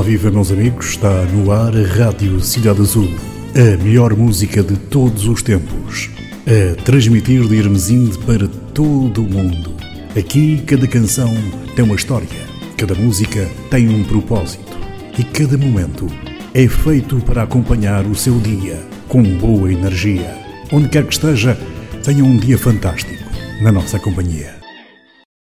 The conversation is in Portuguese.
Olá, viva meus amigos, está no ar a Rádio Cidade Azul, a melhor música de todos os tempos, a transmitir de Hermesinde para todo o mundo. Aqui cada canção tem uma história, cada música tem um propósito e cada momento é feito para acompanhar o seu dia com boa energia. Onde quer que esteja, tenha um dia fantástico na nossa companhia.